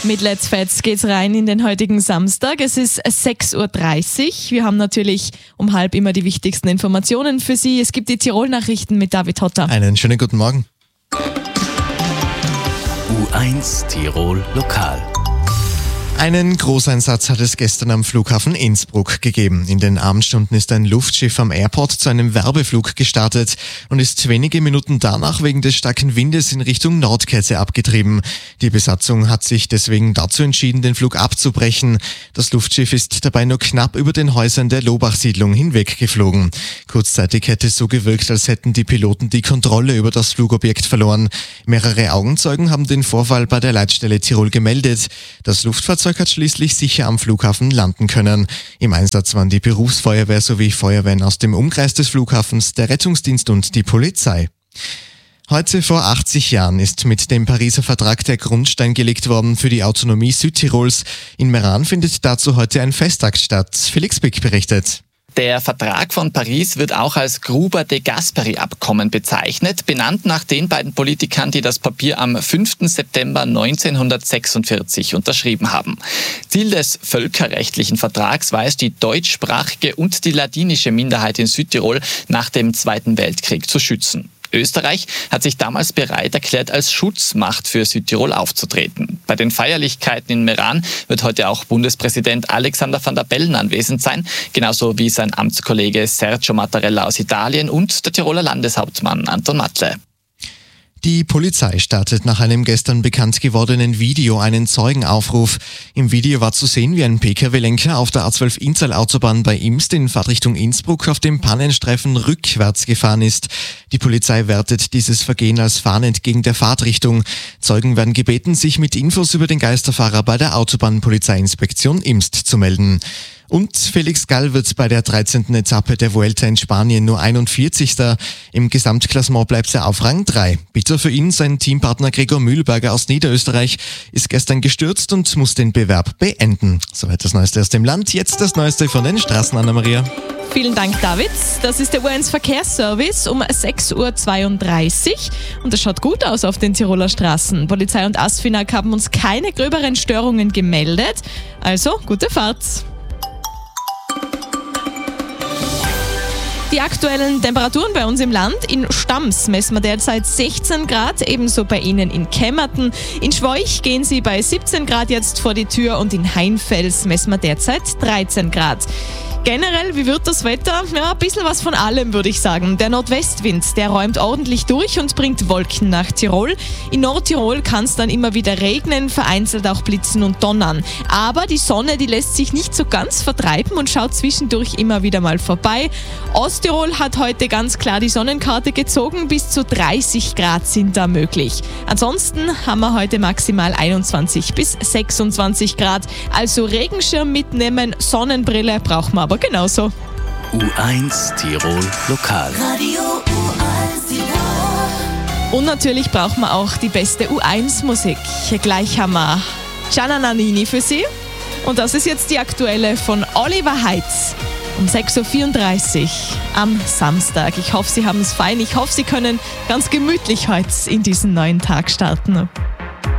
Mit Let's Fets geht's rein in den heutigen Samstag. Es ist 6.30 Uhr. Wir haben natürlich um halb immer die wichtigsten Informationen für Sie. Es gibt die Tirol-Nachrichten mit David Hotter. Einen schönen guten Morgen. U1 Tirol Lokal. Einen Großeinsatz hat es gestern am Flughafen Innsbruck gegeben. In den Abendstunden ist ein Luftschiff am Airport zu einem Werbeflug gestartet und ist wenige Minuten danach wegen des starken Windes in Richtung Nordkette abgetrieben. Die Besatzung hat sich deswegen dazu entschieden, den Flug abzubrechen. Das Luftschiff ist dabei nur knapp über den Häusern der Lobach-Siedlung hinweg geflogen. Kurzzeitig hätte es so gewirkt, als hätten die Piloten die Kontrolle über das Flugobjekt verloren. Mehrere Augenzeugen haben den Vorfall bei der Leitstelle Tirol gemeldet. Das Luftfahrzeug hat schließlich sicher am Flughafen landen können. Im Einsatz waren die Berufsfeuerwehr sowie Feuerwehren aus dem Umkreis des Flughafens, der Rettungsdienst und die Polizei. Heute vor 80 Jahren ist mit dem Pariser Vertrag der Grundstein gelegt worden für die Autonomie Südtirols. In Meran findet dazu heute ein Festtag statt. Felix Bick berichtet. Der Vertrag von Paris wird auch als Gruber-de Gasperi-Abkommen bezeichnet, benannt nach den beiden Politikern, die das Papier am 5. September 1946 unterschrieben haben. Ziel des völkerrechtlichen Vertrags war es, die deutschsprachige und die ladinische Minderheit in Südtirol nach dem Zweiten Weltkrieg zu schützen. Österreich hat sich damals bereit erklärt, als Schutzmacht für Südtirol aufzutreten. Bei den Feierlichkeiten in Meran wird heute auch Bundespräsident Alexander Van der Bellen anwesend sein, genauso wie sein Amtskollege Sergio Mattarella aus Italien und der Tiroler Landeshauptmann Anton Matle. Die Polizei startet nach einem gestern bekannt gewordenen Video einen Zeugenaufruf. Im Video war zu sehen, wie ein Pkw-Lenker auf der A12 Innsal-Autobahn bei Imst in Fahrtrichtung Innsbruck auf dem Pannenstreifen rückwärts gefahren ist. Die Polizei wertet dieses Vergehen als Fahren entgegen der Fahrtrichtung. Zeugen werden gebeten, sich mit Infos über den Geisterfahrer bei der Autobahnpolizeiinspektion Imst zu melden. Und Felix Gall wird bei der 13. Etappe der Vuelta in Spanien nur 41. Im Gesamtklassement bleibt er auf Rang 3. Bitter für ihn, sein Teampartner Gregor Mühlberger aus Niederösterreich ist gestern gestürzt und muss den Bewerb beenden. Soweit das Neueste aus dem Land. Jetzt das Neueste von den Straßen, Anna-Maria. Vielen Dank, David. Das ist der U1 Verkehrsservice um 6.32 Uhr und es schaut gut aus auf den Tiroler Straßen. Polizei und ASFINAG haben uns keine gröberen Störungen gemeldet. Also, gute Fahrt. Die aktuellen Temperaturen bei uns im Land. In Stams messen wir derzeit 16 Grad, ebenso bei Ihnen in Kämmerten. In Schwoich gehen Sie bei 17 Grad jetzt vor die Tür und in Heinfels messen wir derzeit 13 Grad. Generell, wie wird das Wetter? Ja, ein bisschen was von allem, würde ich sagen. Der Nordwestwind, der räumt ordentlich durch und bringt Wolken nach Tirol. In Nordtirol kann es dann immer wieder regnen, vereinzelt auch blitzen und donnern. Aber die Sonne, die lässt sich nicht so ganz vertreiben und schaut zwischendurch immer wieder mal vorbei. Osttirol hat heute ganz klar die Sonnenkarte gezogen, bis zu 30 Grad sind da möglich. Ansonsten haben wir heute maximal 21 bis 26 Grad. Also Regenschirm mitnehmen, Sonnenbrille braucht man aber genauso. U1 Tirol Lokal. Radio U1 Tirol. Und natürlich braucht man auch die beste U1-Musik. Gleich haben wir Gianna Nannini für Sie. Und das ist jetzt die aktuelle von Oliver Heitz um 6.34 Uhr am Samstag. Ich hoffe, Sie haben es fein. Ich hoffe, Sie können ganz gemütlich heute in diesen neuen Tag starten.